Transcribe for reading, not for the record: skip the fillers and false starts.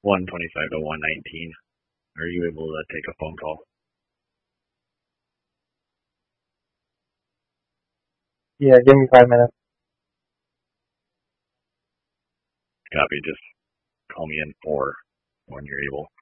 125 to 119. Are you able to take a phone call? Yeah, give me 5 minutes. Copy. Just call me in 4 when you're able.